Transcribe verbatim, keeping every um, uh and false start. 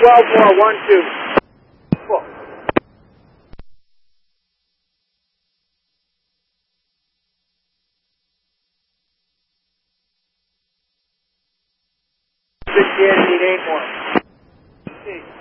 twelve more, one, two. Four. Six, eight, eight more.